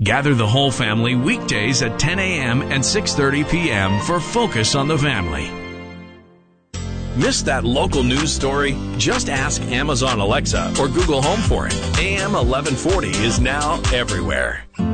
Gather the whole family weekdays at 10 a.m. and 6:30 p.m. for Focus on the Family. Miss that local news story? Just ask Amazon Alexa or Google Home for it. AM 1140 is now everywhere.